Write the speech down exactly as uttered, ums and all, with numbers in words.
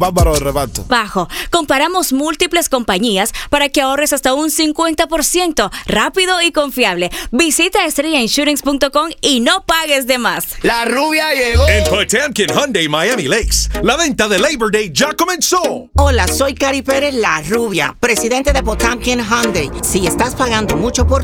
Bárbaro de reparto. Bajo. Comparamos múltiples compañías para que ahorres hasta un cincuenta por ciento. Rápido y confiable. Visita estrella insurance punto com y no pagues de más. La rubia llegó. En Potemkin Hyundai Miami Lakes, la venta de Labor Day ya comenzó. Hola, soy Cari Pérez, la rubia, presidente de Potemkin Hyundai. Si estás pagando mucho por